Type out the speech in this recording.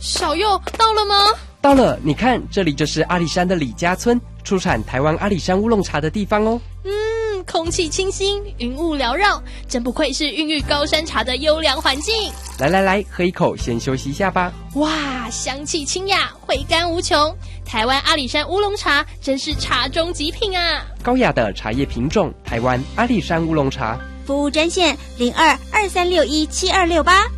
小佑到了吗？ 到了，你看，这里就是阿里山的李家村，出产台湾阿里山乌龙茶的地方哦。 空气清新，云雾缭绕，真不愧是孕育高山茶的优良环境。 来，喝一口，先休息一下吧。 哇，香气清雅，回甘无穷。台湾阿里山乌龙茶真是茶中极品啊！ 高雅的茶叶品种，台湾阿里山乌龙茶。 服务专线0223617268。